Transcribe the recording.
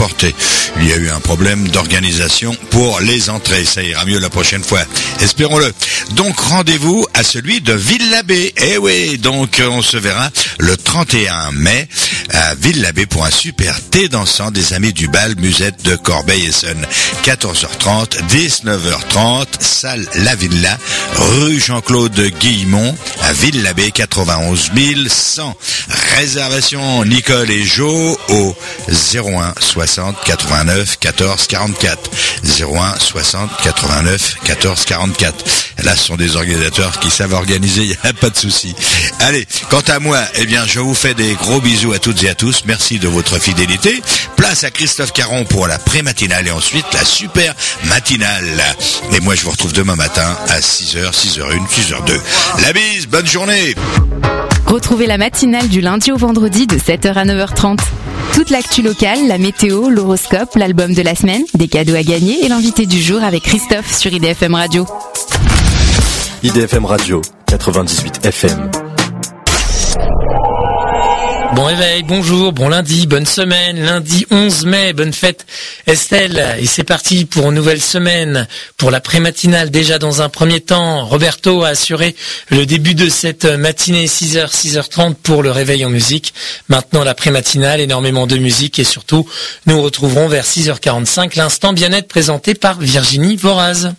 porté. Il y a eu un problème d'organisation pour les entrées. Ça ira mieux la prochaine fois. Espérons-le. Donc, rendez-vous à celui de Ville-l'Abbé. Eh oui, donc on se verra le 31 mai à Ville-l'Abbé pour un super thé dansant des amis du bal Musette de Corbeil-Essonnes. 14h30, 19h30, salle La Villa, rue Jean-Claude Guillemont, à Ville-l'Abbé, 91 100. Réservation Nicole et Jo au 01 60 89 14 44. 01 60 89 14 44. Là, ce sont des organisateurs qui savent organiser, il n'y a pas de souci. Allez, quant à moi, eh bien, je vous fais des gros bisous à toutes et à tous. Merci de votre fidélité. Place à Christophe Caron pour la pré-matinale et ensuite la super matinale. Et moi, je vous retrouve demain matin à 6h, 6h01, 6h02. La bise, bonne journée. Retrouvez la matinale du lundi au vendredi de 7h à 9h30. Toute l'actu locale, la météo, l'horoscope, l'album de la semaine, des cadeaux à gagner et l'invité du jour avec Christophe sur IDFM Radio. IDFM Radio, 98 FM. Bon réveil, bonjour, bon lundi, bonne semaine, lundi 11 mai, bonne fête Estelle, et c'est parti pour une nouvelle semaine, pour la pré-matinale. Déjà dans un premier temps, Roberto a assuré le début de cette matinée 6h, 6h30 pour le réveil en musique. Maintenant la pré-matinale, énormément de musique et surtout, nous retrouverons vers 6h45 l'instant bien-être présenté par Virginie Voraz.